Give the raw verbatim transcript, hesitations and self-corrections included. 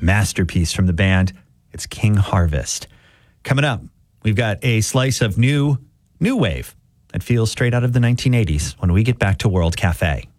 masterpiece from the band. It's King Harvest. Coming up, we've got a slice of new, new wave that feels straight out of the nineteen eighties when we get back to World Cafe.